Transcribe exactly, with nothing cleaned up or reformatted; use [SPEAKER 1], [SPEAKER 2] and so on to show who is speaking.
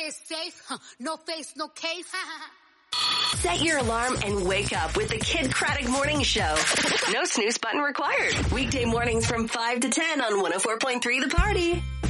[SPEAKER 1] it safe. Huh. No face, no case.
[SPEAKER 2] Set your alarm and wake up with the Kid Craddock Morning Show. No snooze button required. Weekday mornings from five to ten on one oh four point three The Party.